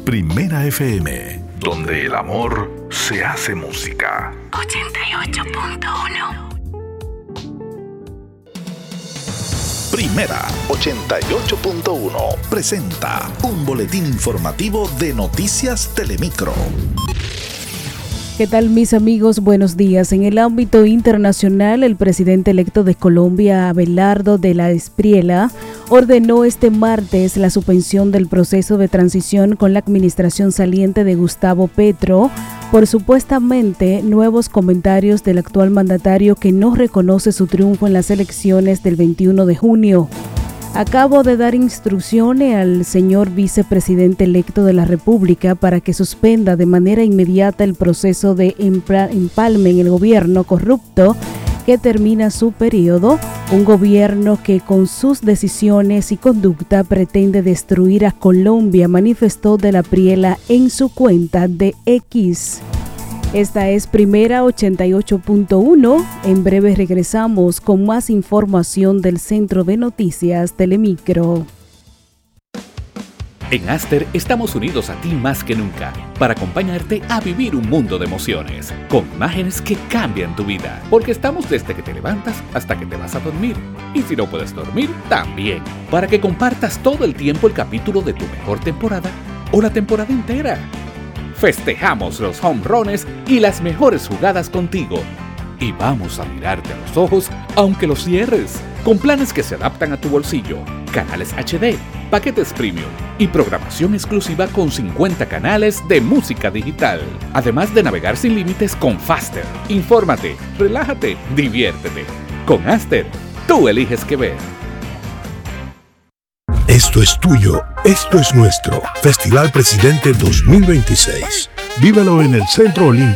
Primera FM, donde el amor se hace música. 88.1. Primera 88.1 presenta un boletín informativo de Noticias Telemicro. ¿Qué tal, mis amigos? Buenos días. En el ámbito internacional, el presidente electo de Colombia, Abelardo de la Espriella, ordenó este martes la suspensión del proceso de transición con la administración saliente de Gustavo Petro por supuestamente nuevos comentarios del actual mandatario que no reconoce su triunfo en las elecciones del 21 de junio. Acabo de dar instrucciones al señor vicepresidente electo de la República para que suspenda de manera inmediata el proceso de empalme en el gobierno corrupto que termina su periodo, un gobierno que con sus decisiones y conducta pretende destruir a Colombia, manifestó de la Espriella en su cuenta de X. Esta es Primera 88.1. En breve regresamos con más información del Centro de Noticias Telemicro. En Aster estamos unidos a ti más que nunca para acompañarte a vivir un mundo de emociones, con imágenes que cambian tu vida, porque estamos desde que te levantas hasta que te vas a dormir. Y si no puedes dormir, también, para que compartas todo el tiempo el capítulo de tu mejor temporada o la temporada entera. Festejamos los home runs y las mejores jugadas contigo. Y vamos a mirarte a los ojos aunque los cierres, con planes que se adaptan a tu bolsillo, canales HD, paquetes premium y programación exclusiva con 50 canales de música digital. Además de navegar sin límites con Faster. Infórmate, relájate, diviértete. Con Aster, tú eliges qué ver. Esto es tuyo, esto es nuestro. Festival Presidente 2026. Vívelo en el Centro Olímpico.